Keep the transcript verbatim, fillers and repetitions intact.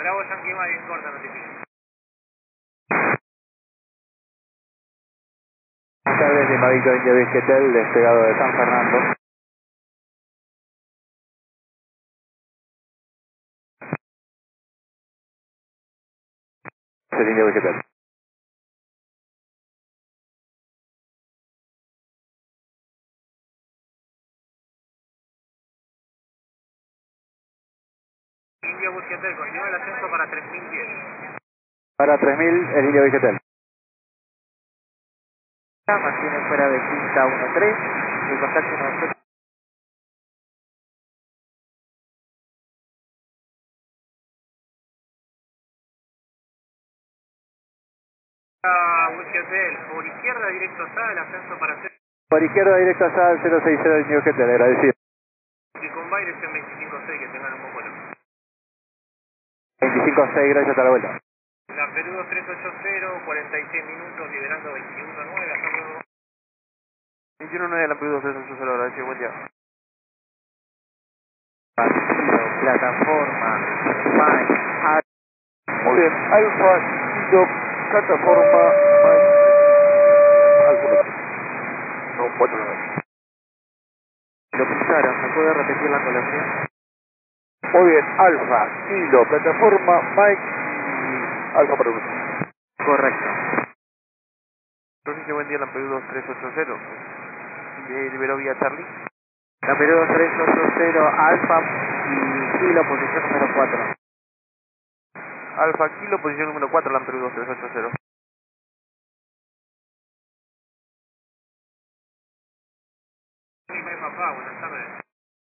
Bravo Yankee Mike en corta, notificación. Buenas tardes, Lima Victor India Vizquetel, despegado de San Fernando. Es India Vizquetel. India Busquetel, continúa el ascenso para tres mil diez. Para tres mil, el India Vizquetel. Mantiene fuera de pista uno tres, el contacto uno. Ah, Busquetel, por izquierda directo está el ascenso para hacer. Por izquierda, directo a al cero seis cero del India Vizquetel, agradecido. Y con va dirección veinticinco seis, que tengan un buen vuelo. veinticinco seis, gracias, hasta la vuelta. La Perú dos tres ocho cero, cuarenta y seis minutos, liberando veintiuno nueve, hasta luego. veintiuno nueve, la Perú dos tres ocho cero, agradecido, buen día. Partido, plataforma, Mike, Ar- Muy bien, Alfa, Kilo, plataforma, Alfa. No, cuatro nueve. lo pincharon, ¿me puede repetir la colación? Muy bien, Alfa, Kilo, plataforma, Mike y Alfa para uno. Correcto. Entonces, buen día, la Perú dos tres ocho cero. Eh, liberó vía Charlie. La Perú dos tres ocho cero, Alfa y Kilo, posición número cuatro. Alfa, Kilo, posición número cuatro, la Perú dos tres ocho cero.